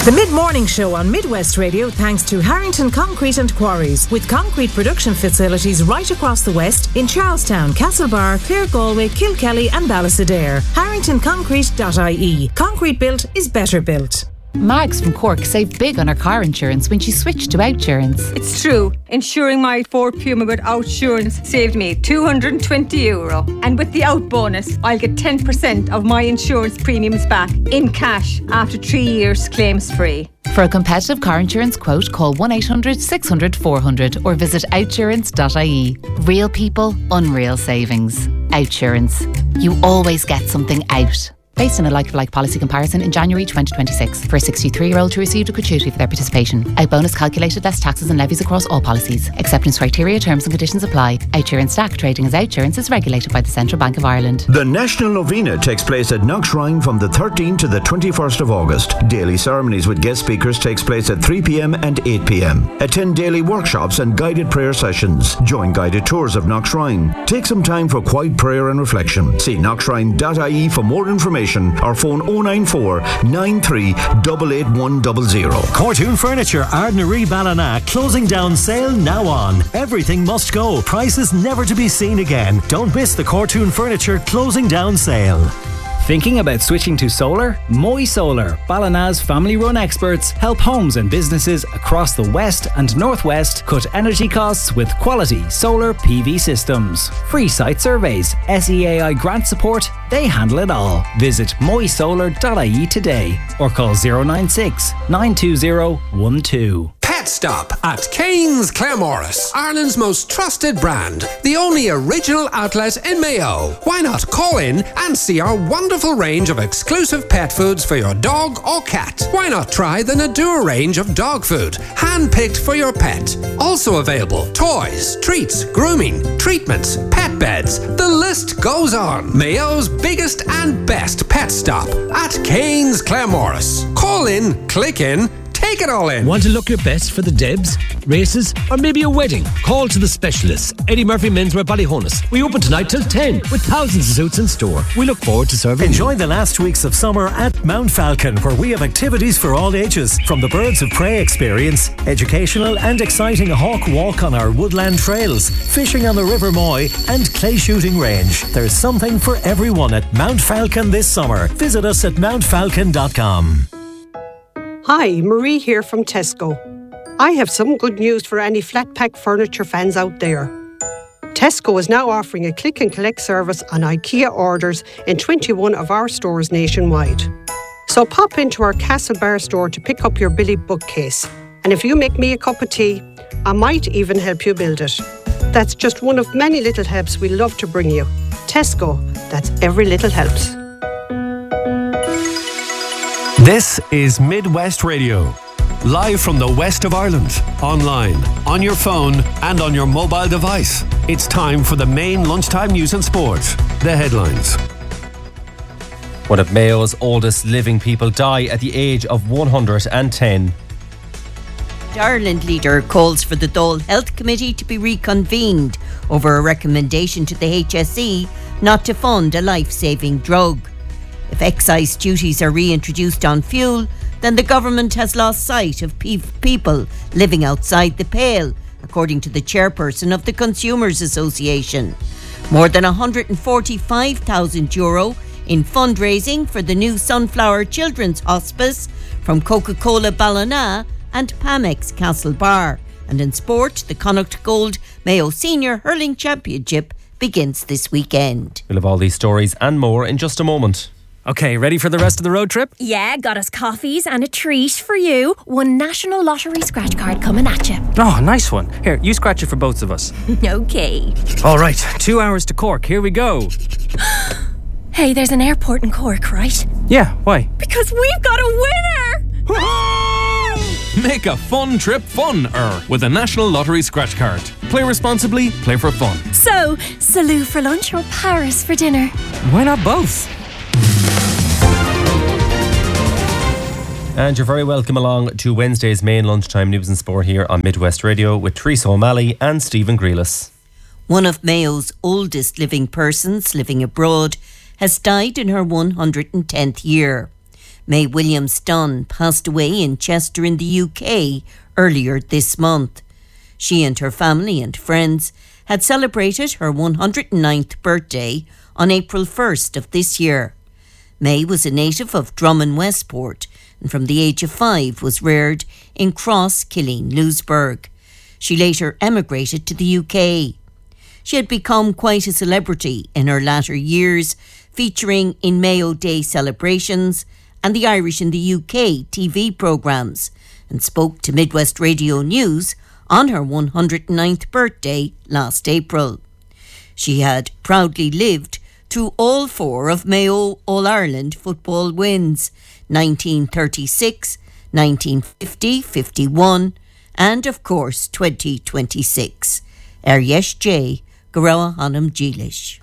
The Mid-Morning Show on Midwest Radio thanks to Harrington Concrete and Quarries, with concrete production facilities right across the West in Charlestown, Castlebar, Clare Galway, Kilkelly and Ballysadair. HarringtonConcrete.ie. Concrete built is better built. Mags from Cork saved big on her car insurance when she switched to Outsurance. It's true. Insuring my Ford Puma with Outsurance saved me €220. And with the Out bonus, I'll get 10% of my insurance premiums back in cash after 3 years claims free. For a competitive car insurance quote, call 1-800-600-400 or visit outsurance.ie. Real people, unreal savings. Outsurance. You always get something out. Based on a like-for-like policy comparison in January 2026 for a 63-year-old who received a gratuity for their participation. Out bonus calculated less taxes and levies across all policies. Acceptance criteria, terms and conditions apply. Outsurance Stack trading as Outsurance is regulated by the Central Bank of Ireland. The National Novena takes place at Knockshrine from the 13th to the 21st of August. Daily ceremonies with guest speakers takes place at 3 p.m. and 8 p.m. Attend daily workshops and guided prayer sessions. Join guided tours of Knockshrine. Take some time for quiet prayer and reflection. See knockshrine.ie for more information or phone 094 93 88100. Cortoon Furniture, Ardnaree Ballina, closing down sale now on. Everything must go. Prices never to be seen again. Don't miss the Cortoon Furniture closing down sale. Thinking about switching to solar? Moy Solar, Ballina's family-run experts, help homes and businesses across the West and Northwest cut energy costs with quality solar PV systems. Free site surveys, SEAI grant support, they handle it all. Visit moysolar.ie today or call 096 920 12. Pet Stop at Canes Claremorris, Ireland's most trusted brand, the only original outlet in Mayo. Why not call in and see our wonderful range of exclusive pet foods for your dog or cat? Why not try the Nadua range of dog food, hand-picked for your pet? Also available, toys, treats, grooming, treatments, pet beds. The list goes on. Mayo's biggest and best pet stop at Canes Claremorris. Call in, click in, take it all in. Want to look your best for the Debs, races, or maybe a wedding? Call to the specialists. Eddie Murphy Menswear Ballyhonus. We open tonight till 10 with thousands of suits in store. We look forward to serving Enjoy the last weeks of summer at Mount Falcon, where we have activities for all ages. From the Birds of Prey experience, educational and exciting hawk walk on our woodland trails, fishing on the River Moy, and clay shooting range. There's something for everyone at Mount Falcon this summer. Visit us at mountfalcon.com. Hi, Marie here from Tesco. I have some good news for any flat pack furniture fans out there. Tesco is now offering a click and collect service on IKEA orders in 21 of our stores nationwide. So pop into our Castlebar store to pick up your Billy bookcase. And if you make me a cup of tea, I might even help you build it. That's just one of many little helps we love to bring you. Tesco, that's every little helps. This is Midwest Radio, live from the west of Ireland, online, on your phone and on your mobile device. It's time for the main lunchtime news and sport. The headlines. One of Mayo's oldest living people die at the age of 110. The Ireland leader calls for the Dáil Health Committee to be reconvened over a recommendation to the HSE not to fund a life-saving drug. If excise duties are reintroduced on fuel, then the government has lost sight of people living outside the pale, according to the chairperson of the Consumers Association. More than €145,000 in fundraising for the new Sunflower Children's Hospice from Coca-Cola Ballina and Pamex Castlebar. And in sport, the Connacht Gold Mayo Senior Hurling Championship begins this weekend. We'll have all these stories and more in just a moment. Okay, ready for the rest of the road trip? Yeah, got us coffees and a treat for you. One National Lottery scratch card coming at you. Oh, nice one. Here, you scratch it for both of us. Okay. All right, 2 hours to Cork. Here we go. Hey, there's an airport in Cork, right? Yeah, why? Because we've got a winner! Make a fun trip fun-er with a National Lottery scratch card. Play responsibly, play for fun. So, Salou for lunch or Paris for dinner? Why not both? And you're very welcome along to Wednesday's main lunchtime news and sport here on Midwest Radio with Teresa O'Malley and Stephen Grealis. One of Mayo's oldest living persons living abroad has died in her 110th year. May Williams-Dunn passed away in Chester in the UK earlier this month. She and her family and friends had celebrated her 109th birthday on April 1st of this year. May was a native of Drummond Westport and from the age of 5 was reared in Cross, Killeen, Louisburg. She later emigrated to the UK. She had become quite a celebrity in her latter years, featuring in Mayo Day celebrations and the Irish in the UK TV programmes, and spoke to Midwest Radio News on her 109th birthday last April. She had proudly lived through all 4 of Mayo All-Ireland football wins, 1936, 1950, 51 and of course 2026. Yesh J. Garawa Hanam Jilish.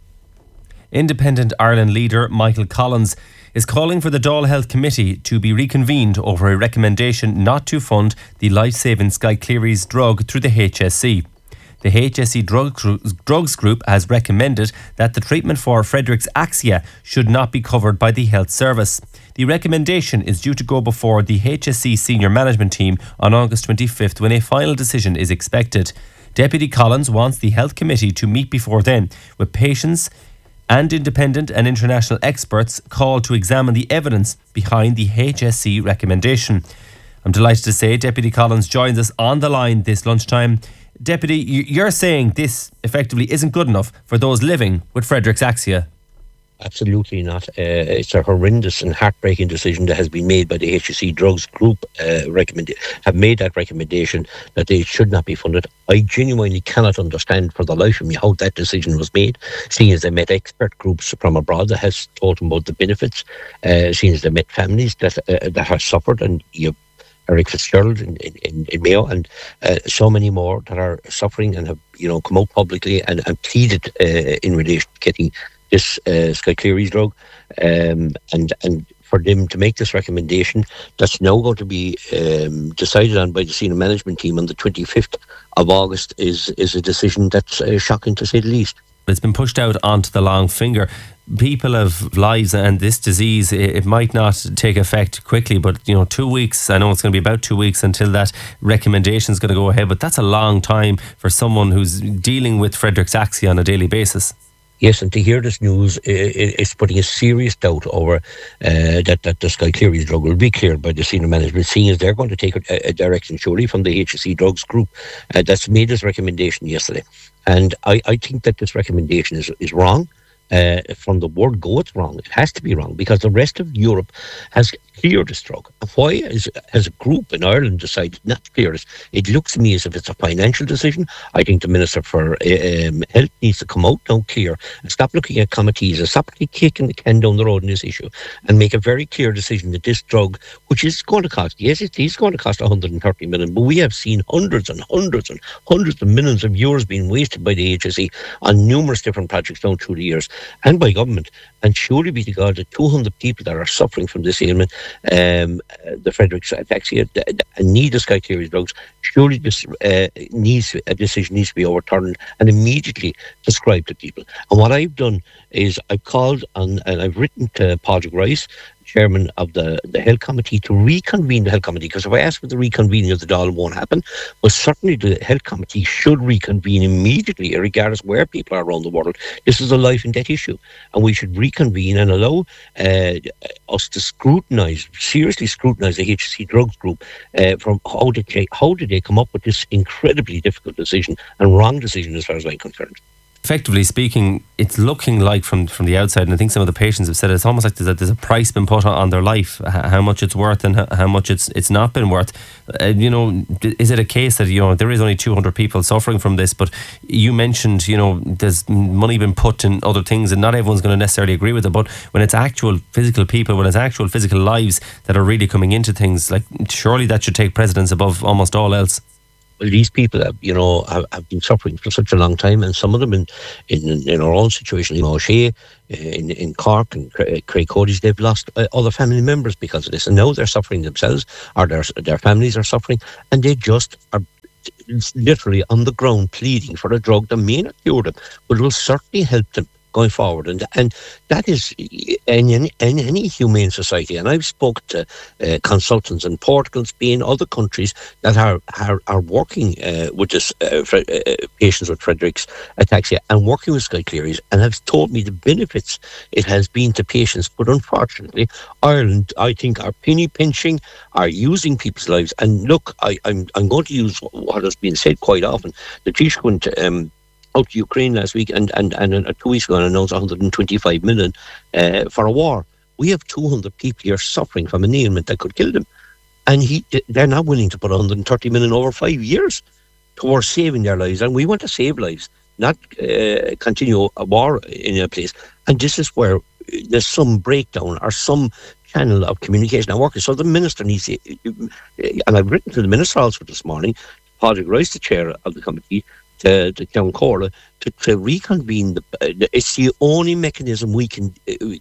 Independent Ireland leader Michael Collins is calling for the Dáil Health Committee to be reconvened over a recommendation not to fund the life-saving Skyclerys drug through the HSE. The HSE Drugs Group has recommended that the treatment for Friedreich's ataxia should not be covered by the Health Service. The recommendation is due to go before the HSE senior management team on August 25th when a final decision is expected. Deputy Collins wants the Health Committee to meet before then with patients and independent and international experts called to examine the evidence behind the HSE recommendation. I'm delighted to say Deputy Collins joins us on the line this lunchtime. Deputy, you're saying this effectively isn't good enough for those living with Friedreich's ataxia? Absolutely not. It's a horrendous and heartbreaking decision that has been made by the HSE Drugs Group. Have made that recommendation that they should not be funded. I genuinely cannot understand for the life of me how that decision was made, seeing as they met expert groups from abroad that has told them about the benefits, seeing as they met families that have suffered, and Eric Fitzgerald in Mayo, and so many more that are suffering and have come out publicly and pleaded in relation to getting this Skyclerys drug, and for them to make this recommendation that's now going to be decided on by the senior management team on the 25th of August is a decision that's shocking to say the least. It's been pushed out onto the long finger. People have lives, and this disease, it might not take effect quickly, but 2 weeks, I know it's going to be about 2 weeks until that recommendation is going to go ahead, but that's a long time for someone who's dealing with Friedreich's ataxia on a daily basis. Yes, and to hear this news, it's putting a serious doubt over that the Skyclerys drug will be cleared by the senior management, seeing as they're going to take a direction surely from the HSE Drugs Group that's made this recommendation yesterday. And I think that this recommendation is wrong. From the word go, it's wrong. It has to be wrong because the rest of Europe has cleared this drug. Why has a group in Ireland decided not to clear it? It looks to me as if it's a financial decision. I think the Minister for Health needs to come out now clear and stop looking at committees and stop kicking the can down the road in this issue and make a very clear decision that this drug, which is going to cost, yes, it is going to cost 130 million, but we have seen hundreds and hundreds and hundreds of millions of euros being wasted by the HSE on numerous different projects down through the years, and by government. And surely be to God, the 200 people that are suffering from this ailment, the Friedreich's ataxia, and need the Skyclerys drugs, surely this decision needs to be overturned and immediately prescribed to people. And what I've done is I've called on, and I've written to Padraig Rice, chairman of the Health Committee, to reconvene the Health Committee, because if I ask for the reconvening of the Dáil, it won't happen. But certainly the Health Committee should reconvene immediately, regardless where people are around the world. This is a life and death issue, and we should reconvene and allow us to seriously scrutinise the HSE Drugs Group from how did they come up with this incredibly difficult decision and wrong decision as far as I'm concerned. Effectively speaking, it's looking like from the outside, and I think some of the patients have said it's almost like there's a price been put on their life, how much it's worth and how much it's not been worth. Is it a case that there is only 200 people suffering from this, but you mentioned there's money been put in other things, and not everyone's going to necessarily agree with it. But when it's actual physical people, when it's actual physical lives that are really coming into things, like surely that should take precedence above almost all else. Well, these people have been suffering for such a long time, and some of them in our own situation, in O'Shea, in Cork and Craig Cody's, they've lost other family members because of this, and now they're suffering themselves, or their families are suffering, and they just are literally on the ground pleading for a drug that may not cure them, but will certainly help them going forward. And that is in any humane society. And I've spoken to consultants in Portugal, Spain, other countries that are working with this patients with Friedreich's ataxia and working with Sky Clearys, and have told me the benefits it has been to patients. But unfortunately, Ireland, I think, are penny pinching, are using people's lives. And look, I'm going to use what has been said quite often. The Taoiseach went out to Ukraine last week and 2 weeks ago and announced 125 million for a war. We have 200 people here suffering from an ailment that could kill them. And they're not willing to put 130 million over 5 years towards saving their lives. And we want to save lives, not continue a war in a place. And this is where there's some breakdown or some channel of communication not working. So the minister needs to, and I've written to the minister also this morning, Padraig Rice, the chair of the committee, to Count Corla, to reconvene. It's the only mechanism we can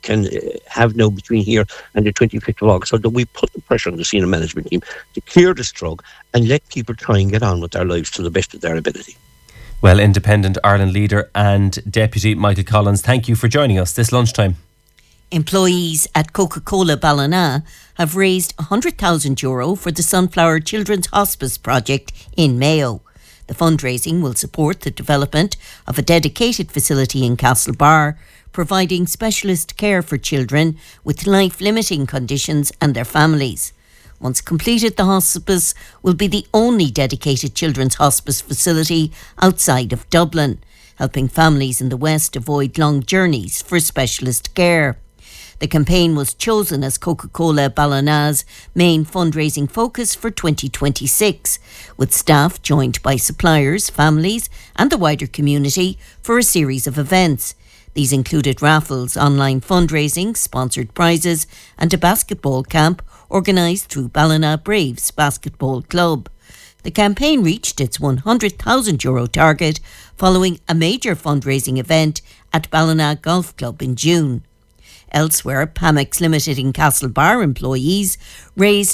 have now between here and the 25th of August, so that we put the pressure on the senior management team to clear this drug and let people try and get on with their lives to the best of their ability. Well, Independent Ireland leader and Deputy Michael Collins, thank you for joining us this lunchtime. Employees at Coca-Cola Ballina have raised €100,000 for the Sunflower Children's Hospice project in Mayo. The fundraising will support the development of a dedicated facility in Castlebar, providing specialist care for children with life-limiting conditions and their families. Once completed, the hospice will be the only dedicated children's hospice facility outside of Dublin, helping families in the West avoid long journeys for specialist care. The campaign was chosen as Coca-Cola Ballina's main fundraising focus for 2026, with staff joined by suppliers, families and the wider community for a series of events. These included raffles, online fundraising, sponsored prizes and a basketball camp organised through Ballina Braves Basketball Club. The campaign reached its €100,000 target following a major fundraising event at Ballina Golf Club in June. Elsewhere, Pamex Limited in Castlebar employees raised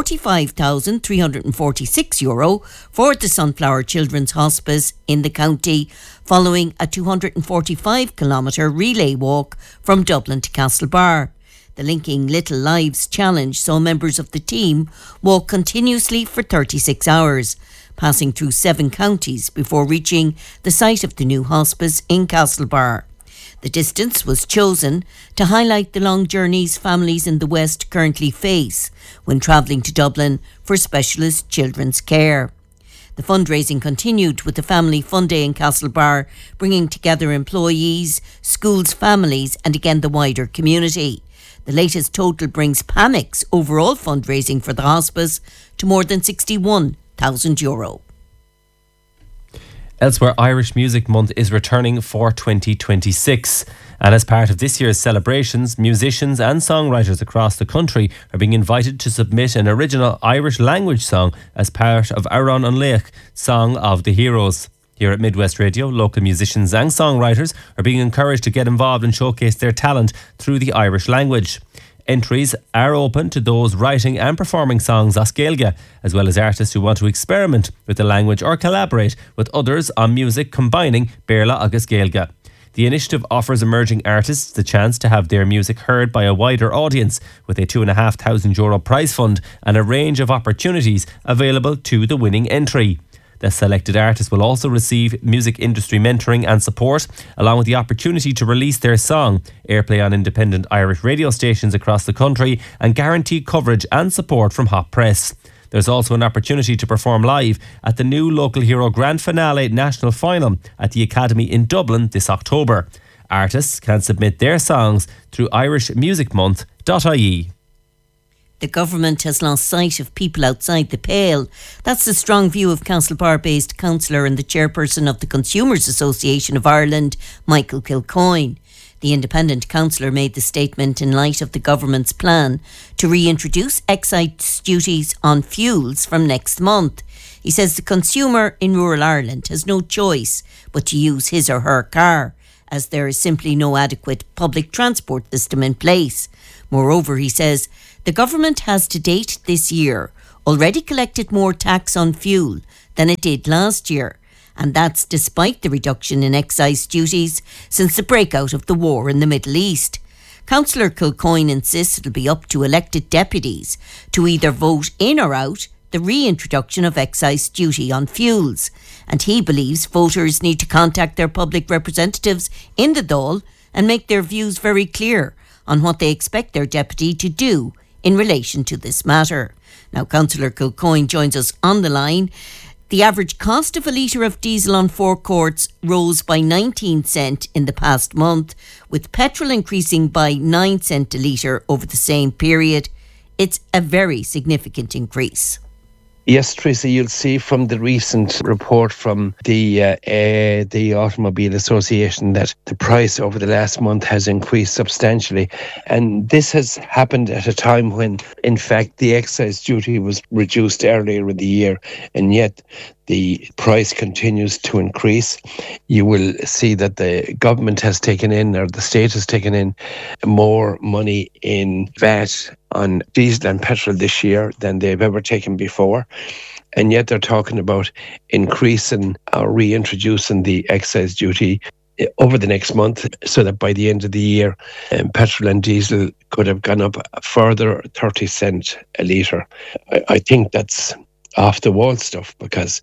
€45,346 for the Sunflower Children's Hospice in the county, following a 245-kilometre relay walk from Dublin to Castlebar. The Linking Little Lives Challenge saw members of the team walk continuously for 36 hours, passing through 7 counties before reaching the site of the new hospice in Castlebar. The distance was chosen to highlight the long journeys families in the West currently face when travelling to Dublin for specialist children's care. The fundraising continued with the Family Fun Day in Castlebar, bringing together employees, schools, families and again the wider community. The latest total brings Pamex overall fundraising for the hospice to more than €61,000. Elsewhere, Irish Music Month is returning for 2026. And as part of this year's celebrations, musicians and songwriters across the country are being invited to submit an original Irish language song as part of Aran an Leach, Song of the Heroes. Here at Midwest Radio, local musicians and songwriters are being encouraged to get involved and showcase their talent through the Irish language. Entries are open to those writing and performing songs as Gaeilge, as well as artists who want to experiment with the language or collaborate with others on music combining Béarla agus Gaeilge. The initiative offers emerging artists the chance to have their music heard by a wider audience, with a €2,500 prize fund and a range of opportunities available to the winning entry. The selected artists will also receive music industry mentoring and support, along with the opportunity to release their song, airplay on independent Irish radio stations across the country, and guaranteed coverage and support from Hot Press. There's also an opportunity to perform live at the new Local Hero Grand Finale National Final at the Academy in Dublin this October. Artists can submit their songs through irishmusicmonth.ie. The government has lost sight of people outside the pale. That's the strong view of Castlebar-based councillor and the chairperson of the Consumers Association of Ireland, Michael Kilcoyne. The independent councillor made the statement in light of the government's plan to reintroduce excise duties on fuels from next month. He says the consumer in rural Ireland has no choice but to use his or her car, as there is simply no adequate public transport system in place. Moreover, he says, the government has to date this year already collected more tax on fuel than it did last year, And that's despite the reduction in excise duties since the breakout of the war in the Middle East. Councillor Kilcoyne insists it'll be up to elected deputies to either vote in or out the reintroduction of excise duty on fuels. And he believes voters need to contact their public representatives in the Dáil and make their views very clear on what they expect their deputy to do in relation to this matter. Now, Councillor Kilcoyne joins us on the line. The average cost of a litre of diesel on forecourts rose by 19 cents in the past month, with petrol increasing by 9 cents a litre over the same period. It's a very significant increase. Yes, Tracy, you'll see from the recent report from the Automobile Association that the price over the last month has increased substantially. And this has happened at a time when, in fact, the excise duty was reduced earlier in the year, and yet the price continues to increase. You will see that the government has taken in, or the state has taken in, more money in VAT on diesel and petrol this year than they've ever taken before. And yet they're talking about increasing or reintroducing the excise duty over the next month, so that by the end of the year, petrol and diesel could have gone up a further 30 cents a litre. I think that's off the wall stuff, because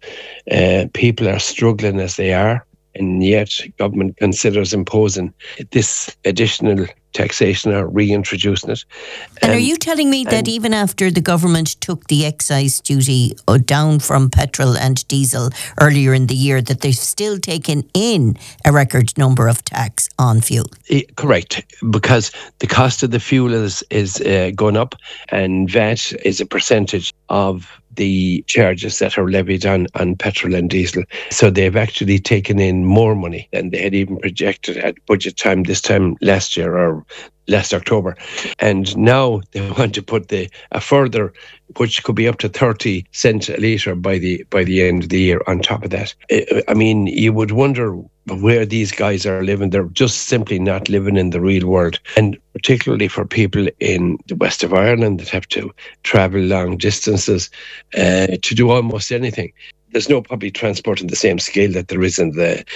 people are struggling as they are, and yet government considers imposing this additional taxation or reintroducing it. And are you telling me that even after the government took the excise duty down from petrol and diesel earlier in the year, that they've still taken in a record number of tax on fuel? Correct, because the cost of the fuel is going up, and VAT is a percentage of the charges that are levied on petrol and diesel. So they've actually taken in more money than they had even projected at budget time this time last year or last October. And now they want to put a further, which could be up to 30 cents a litre by the end of the year on top of that. I mean, you would wonder where these guys are living. They're just simply not living in the real world. And particularly for people in the west of Ireland that have to travel long distances to do almost anything. There's no public transport in the same scale that there is on the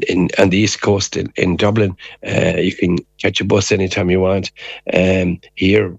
East Coast in Dublin. You can catch a bus anytime you want. Here,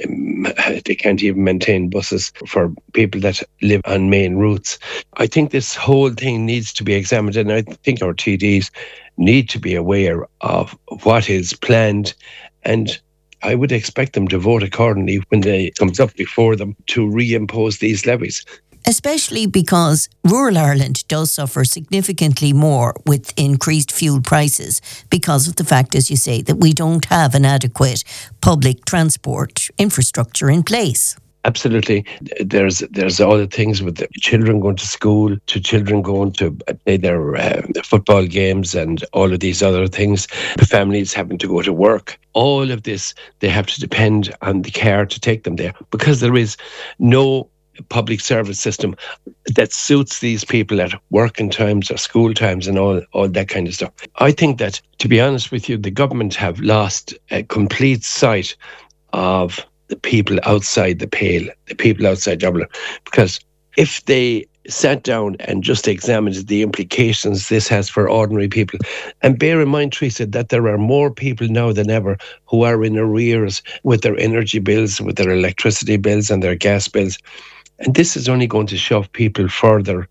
they can't even maintain buses for people that live on main routes. I think this whole thing needs to be examined, and I think our TDs need to be aware of what is planned, and I would expect them to vote accordingly when it comes up before them to reimpose these levies. Especially because rural Ireland does suffer significantly more with increased fuel prices because of the fact, as you say, that we don't have an adequate public transport infrastructure in place. Absolutely. There's all the things with the children going to school, to children going to play their football games and all of these other things. The families having to go to work. All of this, they have to depend on the car to take them there, because there is no public service system that suits these people at working times or school times and all that kind of stuff. I think that, to be honest with you, the government have lost a complete sight of the people outside the pale, the people outside Dublin, because if they sat down and just examined the implications this has for ordinary people, and bear in mind, Teresa, that there are more people now than ever who are in arrears with their energy bills, with their electricity bills and their gas bills. And this is only going to shove people further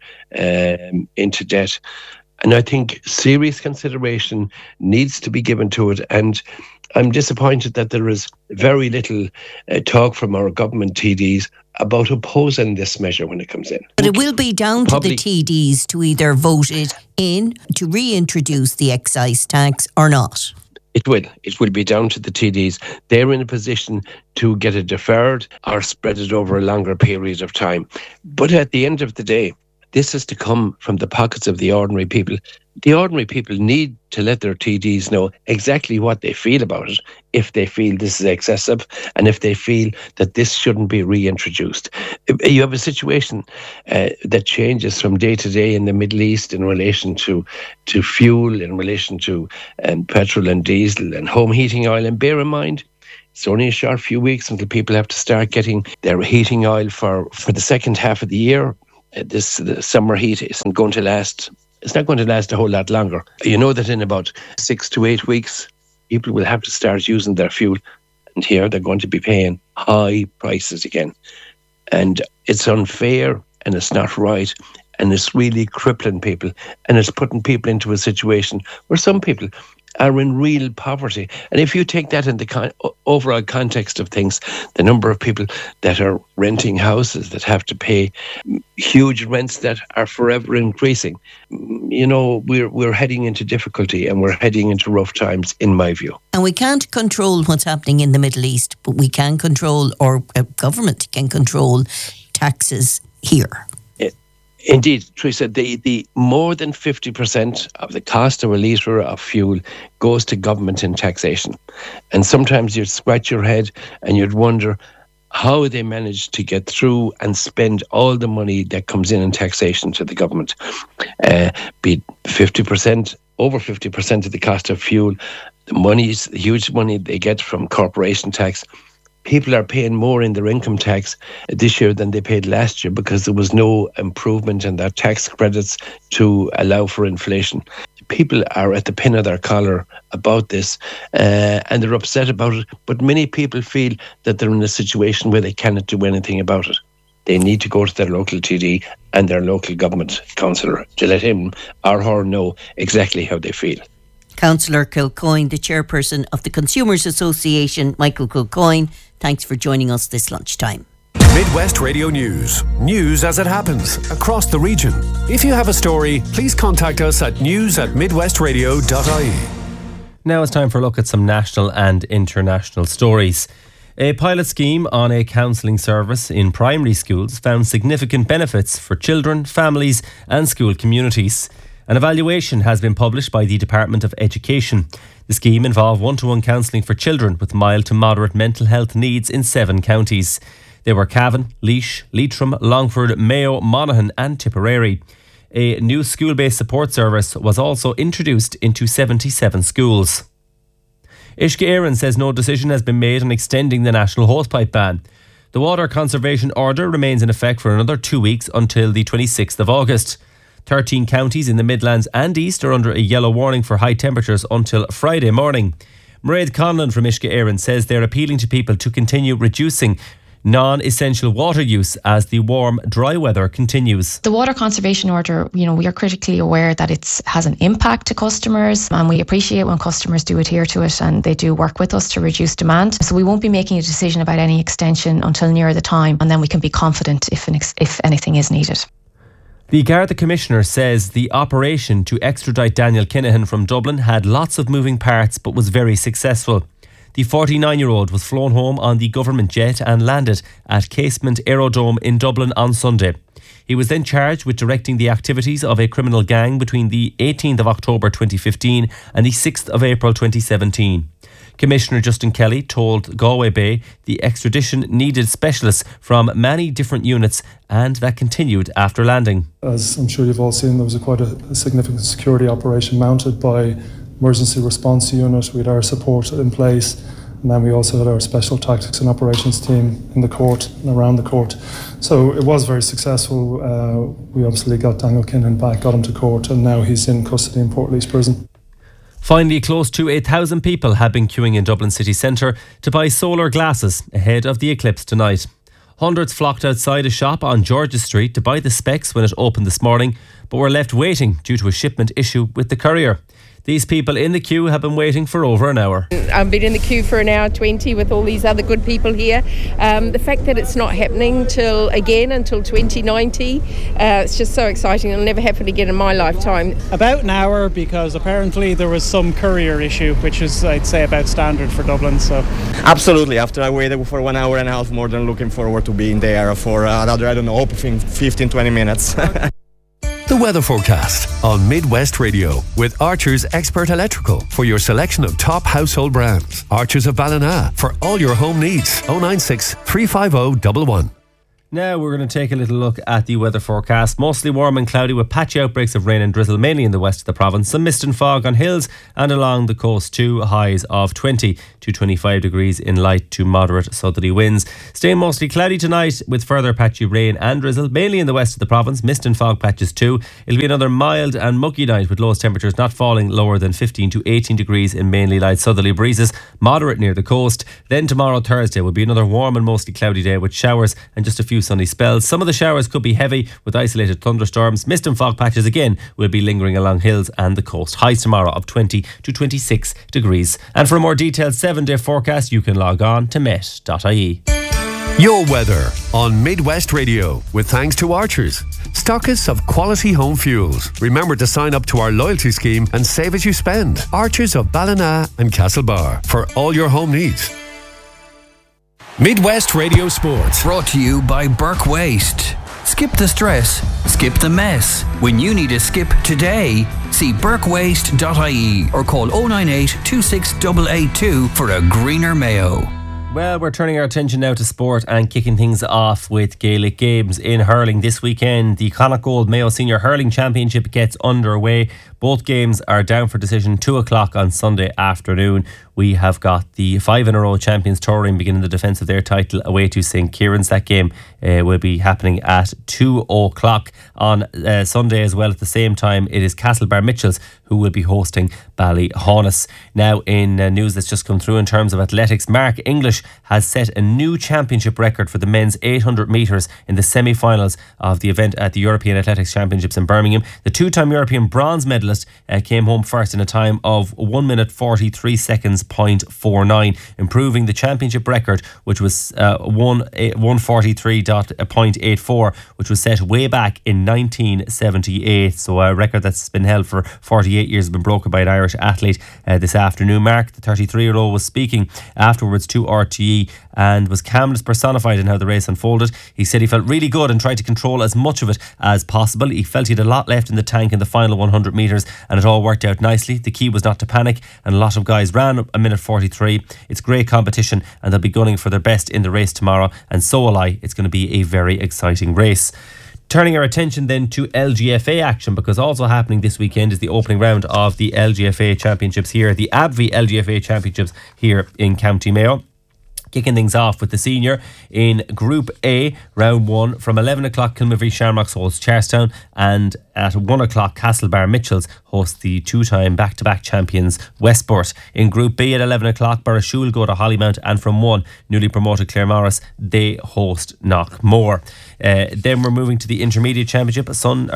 into debt. And I think serious consideration needs to be given to it. And I'm disappointed that there is very little talk from our government TDs about opposing this measure when it comes in. But it will be down to the TDs to either vote it in to reintroduce the excise tax or not. It will be down to the TDs. They're in a position to get it deferred or spread it over a longer period of time. But at the end of the day, this is to come from the pockets of the ordinary people. The ordinary people need to let their TDs know exactly what they feel about it, if they feel this is excessive and if they feel that this shouldn't be reintroduced. You have a situation that changes from day to day in the Middle East in relation to fuel, in relation to petrol and diesel and home heating oil. And bear in mind, it's only a short few weeks until people have to start getting their heating oil for the second half of the year. The summer heat isn't going to last it's not going to last a whole lot longer. You know that in about 6 to 8 weeks, people will have to start using their fuel. And here they're going to be paying high prices again. And it's unfair and it's not right. And it's really crippling people. And it's putting people into a situation where some people are in real poverty. And if you take that in the overall context of things, the number of people that are renting houses that have to pay huge rents that are forever increasing, we're heading into difficulty and we're heading into rough times, in my view. And we can't control what's happening in the Middle East, but we can control, or a government can control, taxes here. Indeed, Teresa, the more than 50% of the cost of a litre of fuel goes to government in taxation. And sometimes you'd scratch your head and you'd wonder how they manage to get through and spend all the money that comes in taxation to the government. Be 50%, over 50% of the cost of fuel, the huge money they get from corporation tax. People are paying more in their income tax this year than they paid last year because there was no improvement in their tax credits to allow for inflation. People are at the pin of their collar about this and they're upset about it. But many people feel that they're in a situation where they cannot do anything about it. They need to go to their local TD and their local government councillor to let him or her know exactly how they feel. Councillor Kilcoyne, the chairperson of the Consumers Association, Michael Kilcoyne, thanks for joining us this lunchtime. Midwest Radio News. News as it happens across the region. If you have a story, please contact us at news@midwestradio.ie. Now it's time for a look at some national and international stories. A pilot scheme on a counselling service in primary schools found significant benefits for children, families and school communities. An evaluation has been published by the Department of Education. The scheme involved one-to-one counselling for children with mild to moderate mental health needs in 7 counties. They were Cavan, Laois, Leitrim, Longford, Mayo, Monaghan and Tipperary. A new school-based support service was also introduced into 77 schools. Uisce Éireann says no decision has been made on extending the national hosepipe ban. The water conservation order remains in effect for another 2 weeks until the 26th of August. 13 counties in the Midlands and East are under a yellow warning for high temperatures until Friday morning. Mairead Conlon from Uisce Éireann says they're appealing to people to continue reducing non-essential water use as the warm, dry weather continues. The water conservation order, we are critically aware that it has an impact to customers, and we appreciate when customers do adhere to it and they do work with us to reduce demand. So we won't be making a decision about any extension until near the time, and then we can be confident if anything is needed. The Garda Commissioner says the operation to extradite Daniel Kinahan from Dublin had lots of moving parts but was very successful. The 49-year-old was flown home on the government jet and landed at Casement Aerodrome in Dublin on Sunday. He was then charged with directing the activities of a criminal gang between the 18th of October 2015 and the 6th of April 2017. Commissioner Justin Kelly told Galway Bay the extradition needed specialists from many different units, and that continued after landing. As I'm sure you've all seen, there was quite a significant security operation mounted by Emergency Response Unit. We had our support in place, and then we also had our Special Tactics and Operations team in the court and around the court. So it was very successful. We obviously got Daniel Kinahan back, got him to court, and now he's in custody in Portlaoise Prison. Finally, close to 8,000 people have been queuing in Dublin city centre to buy solar glasses ahead of the eclipse tonight. Hundreds flocked outside a shop on George's Street to buy the specs when it opened this morning, but were left waiting due to a shipment issue with the courier. These people in the queue have been waiting for over an hour. I've been in the queue for an hour 20 with all these other good people here. The fact that it's not happening until 2090, it's just so exciting. It'll never happen again in my lifetime. About an hour, because apparently there was some courier issue, which is, I'd say, about standard for Dublin. So absolutely. After I waited for 1 hour and a half, more than looking forward to being there for another, 15-20 minutes. The weather forecast on Midwest Radio with Archer's Expert Electrical for your selection of top household brands. Archer's of Ballina for all your home needs. 096 350 111. Now we're going to take a little look at the weather forecast. Mostly warm and cloudy with patchy outbreaks of rain and drizzle, mainly in the west of the province. Some mist and fog on hills and along the coast too. Highs of 20 to 25 degrees in light to moderate southerly winds. Staying mostly cloudy tonight with further patchy rain and drizzle, mainly in the west of the province. Mist and fog patches too. It'll be another mild and muggy night with lowest temperatures not falling lower than 15 to 18 degrees in mainly light southerly breezes, moderate near the coast. Then tomorrow, Thursday, will be another warm and mostly cloudy day with showers and just a few sunny spells. Some of the showers could be heavy with isolated thunderstorms. Mist and fog patches again will be lingering along hills and the coast. Highs tomorrow of 20 to 26 degrees. And for a more detailed 7-day forecast, you can log on to met.ie. Your weather on Midwest Radio with thanks to Archers, stockists of quality home fuels. Remember to sign up to our loyalty scheme and save as you spend. Archers of Ballina and Castlebar for all your home needs. Midwest Radio Sports. Brought to you by Burke Waste. Skip the stress, skip the mess. When you need a skip today, see burkewaste.ie or call 098 26882 for a greener Mayo. Well, we're turning our attention now to sport and kicking things off with Gaelic games in hurling this weekend. The Connacht Gold Mayo Senior Hurling Championship gets underway. Both games are down for decision 2 o'clock on Sunday afternoon. We have got the 5-in-a-row champions Torin beginning the defence of their title away to St. Kieran's. That game will be happening at 2 o'clock on Sunday as well. At the same time, it is Castlebar Mitchells who will be hosting Ballyhonus. Now, in news that's just come through in terms of athletics, Mark English has set a new championship record for the men's 800 metres in the semi-finals of the event at the European Athletics Championships in Birmingham. The two-time European bronze medalist came home first in a time of 1 minute 43 seconds 0.49, improving the championship record, which was 143.84, which was set way back in 1978. So a record that's been held for 48 years has been broken by an Irish athlete this afternoon. Mark, the 33-year-old, was speaking afterwards to RTE and was calmness personified in how the race unfolded. He said he felt really good and tried to control as much of it as possible. He felt he had a lot left in the tank in the final 100 metres and it all worked out nicely. The key was not to panic, and a lot of guys ran a minute 43. It's great competition and they'll be gunning for their best in the race tomorrow, and so will I. It's going to be a very exciting race. Turning our attention then to LGFA action, because also happening this weekend is the opening round of the LGFA Championships here, the ABVI LGFA Championships here in County Mayo. Kicking things off with the senior in Group A, round 1, from 11 o'clock Kilmavry Shamrocks hosts Charlestown, and at 1 o'clock Castlebar Mitchells host the two-time back-to-back champions Westport. In Group B at 11 o'clock Barrashul go to Hollymount, and from 1 newly promoted Claremorris, they host Knockmore. Then we're moving to the Intermediate Championship,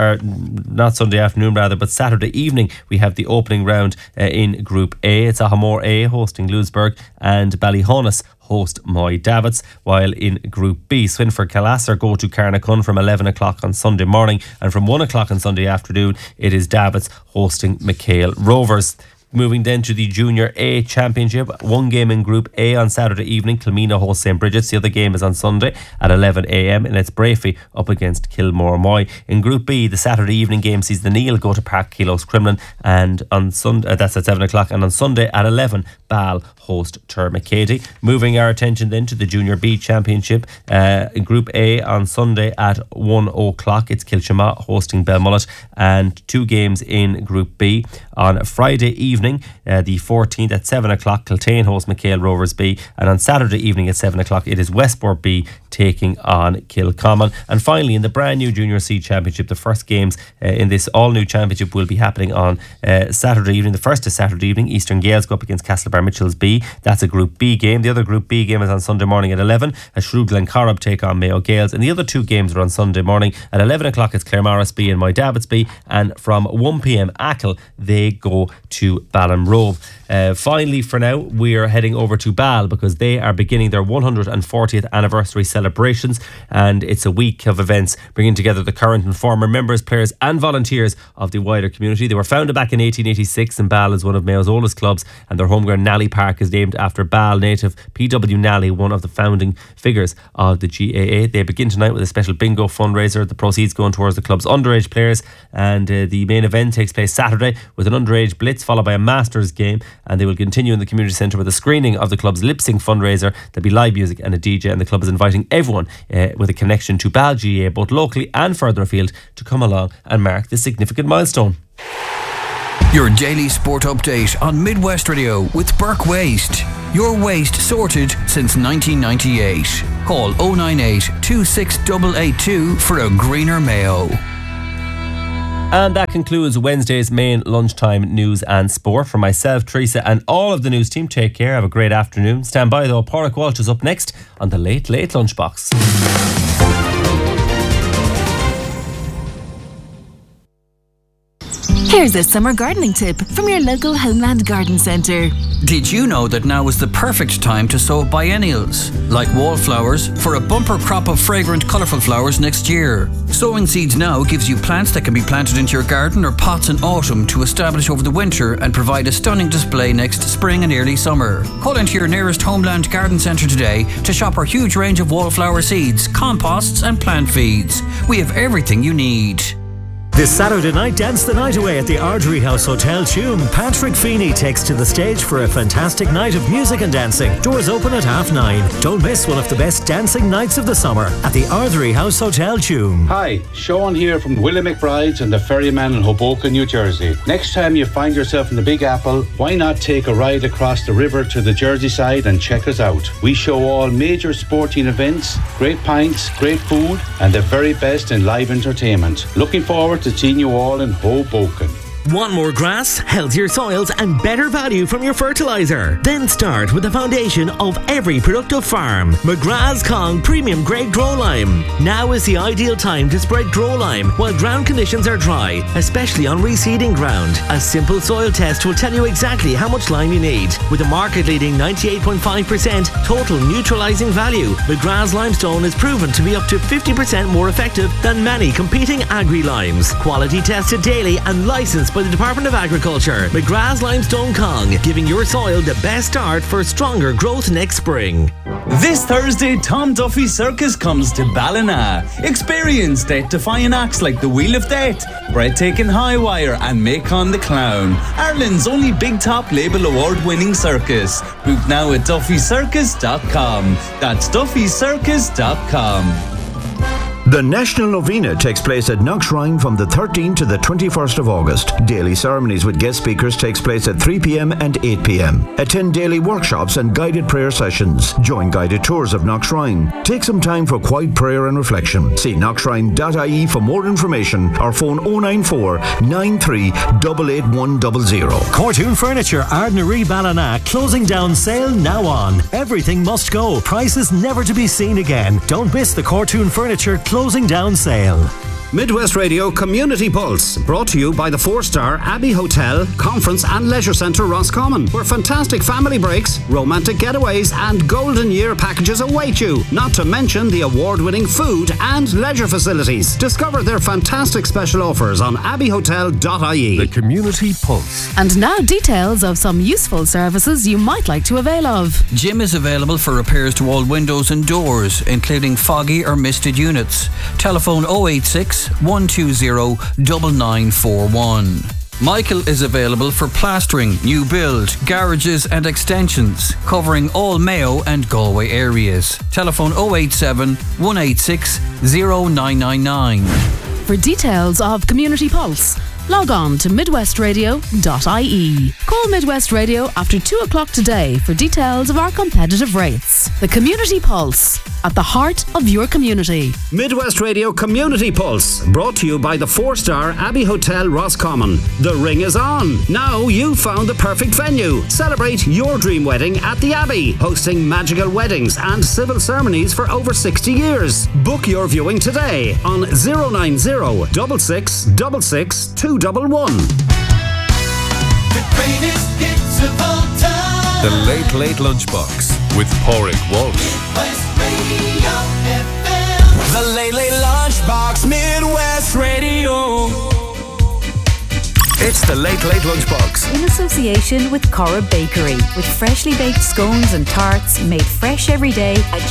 not Sunday afternoon rather, but Saturday evening we have the opening round in Group A. It's Ahamore A hosting Louisburg, and Ballyhonus host Moy Davits, while in Group B, Swinford Calasser go to Carnacun from 11 o'clock on Sunday morning, and from 1 o'clock on Sunday afternoon it is Davits hosting McHale Rovers. Moving then to the Junior A Championship, one game in Group A on Saturday evening, Kilmina hosts St. Bridget's. The other game is on Sunday at 11 a.m. and it's Brafey up against Kilmore Moy. In Group B, the Saturday evening game sees the Neil go to Park Kilos Crumlin, and on Sunday that's at 7 o'clock, and on Sunday at 11 Bal host Termacady. Moving our attention then to the Junior B Championship, in Group A on Sunday at 1 o'clock it's Kilchama hosting Belmullet, and two games in Group B on Friday evening, the 14th at 7 o'clock Kiltane hosts McHale Rovers B, and on Saturday evening at 7 o'clock it is Westport B taking on Kilcommon. And finally, in the brand new Junior C Championship, the first games in this all new championship will be happening on Saturday evening. The first is Saturday evening, Eastern Gales go up against Castlebar Mitchells B. That's a Group B game. The other Group B game is on Sunday morning at 11 as Shrewd Glencorrib take on Mayo Gales, and the other two games are on Sunday morning at 11 o'clock it's Claremorris B and Moy Davits B, and from 1 p.m. Achill they go to Ballinrove. Finally, for now, we're heading over to Bal because they are beginning their 140th anniversary celebrations, and it's a week of events bringing together the current and former members, players and volunteers of the wider community. They were founded back in 1886, and Bal is one of Mayo's oldest clubs, and their homeground Nally Park is named after Bal native P.W. Nally, one of the founding figures of the GAA. They begin tonight with a special bingo fundraiser, the proceeds going towards the club's underage players, and the main event takes place Saturday with an underage blitz followed by a Masters game, and they will continue in the community centre with a screening of the club's lip sync fundraiser. There'll be live music and a DJ, and the club is inviting everyone with a connection to BalGA, both locally and further afield, to come along and mark this significant milestone. Your daily sport update on Midwest Radio with Burke Waste. Your waste sorted since 1998. Call 098 26882 for a greener Mayo. And that concludes Wednesday's main lunchtime news and sport. For myself, Teresa, and all of the news team, take care. Have a great afternoon. Stand by though. Pádraig Walsh is up next on the Late Late Lunchbox. Here's a summer gardening tip from your local Homeland Garden Centre. Did you know that now is the perfect time to sow biennials, like wallflowers, for a bumper crop of fragrant, colourful flowers next year? Sowing seeds now gives you plants that can be planted into your garden or pots in autumn to establish over the winter and provide a stunning display next spring and early summer. Call into your nearest Homeland Garden Centre today to shop our huge range of wallflower seeds, composts and plant feeds. We have everything you need. This Saturday night, dance the night away at the Ardrey House Hotel Tuam. Patrick Feeney takes to the stage for a fantastic night of music and dancing. Doors open at 9:30. Don't miss one of the best dancing nights of the summer at the Ardrey House Hotel Tuam. Hi, Sean here from Willie McBride's and the Ferryman in Hoboken, New Jersey. Next time you find yourself in the Big Apple, why not take a ride across the river to the Jersey side and check us out? We show all major sporting events, great pints, great food, and the very best in live entertainment. Looking forward to seeing you all in Hoboken. Want more grass, healthier soils and better value from your fertiliser? Then start with the foundation of every productive farm. McGrath's Kong Premium Grade Grow Lime. Now is the ideal time to spread Grow Lime while ground conditions are dry, especially on reseeding ground. A simple soil test will tell you exactly how much lime you need. With a market-leading 98.5% total neutralising value, McGrath's Limestone is proven to be up to 50% more effective than many competing agri-limes. Quality tested daily and licensed by the Department of Agriculture. McGrath's Limestone Kong, giving your soil the best start for stronger growth next spring. This Thursday, Tom Duffy Circus comes to Ballina. Experience death-defying acts like the Wheel of Death, Breathtaking High Wire and Macon the Clown. Ireland's only Big Top Label award-winning circus. Book now at duffycircus.com. That's duffycircus.com. The National Novena takes place at Knockshrine from the 13th to the 21st of August. Daily ceremonies with guest speakers takes place at 3 p.m. and 8 p.m. Attend daily workshops and guided prayer sessions. Join guided tours of Knockshrine. Take some time for quiet prayer and reflection. See knockshrine.ie for more information or phone 094 93 88100. Cortoon Furniture, Ardnaree Ballina, closing down sale now on. Everything must go. Prices never to be seen again. Don't miss the Cortoon Furniture closing down sale. Midwest Radio Community Pulse, brought to you by the 4-star Abbey Hotel, Conference and Leisure Centre Roscommon, where fantastic family breaks, romantic getaways and golden year packages await you, not to mention the award-winning food and leisure facilities. Discover their fantastic special offers on abbeyhotel.ie. The Community Pulse. And now details of some useful services you might like to avail of. Jim is available for repairs to all windows and doors, including foggy or misted units. Telephone 086 120 9941. Michael is available for plastering, new build, garages and extensions, covering all Mayo and Galway areas. Telephone 087 186 0999. For details of Community Pulse, log on to midwestradio.ie. Call Midwest Radio after 2 o'clock today for details of our competitive rates. The Community Pulse, at the heart of your community. Midwest Radio Community Pulse, brought to you by the 4-star Abbey Hotel Roscommon. The ring is on. Now you've found the perfect venue. Celebrate your dream wedding at the Abbey, hosting magical weddings and civil ceremonies for over 60 years. Book your viewing today on 090 6666 211. The greatest hits of all time. The Late Late Lunchbox with Pádraig Walsh. Midwest Radio FM. The Late Late Lunchbox, Midwest Radio. It's the Late Late Lunchbox. In association with Cora Bakery, with freshly baked scones and tarts made fresh every day at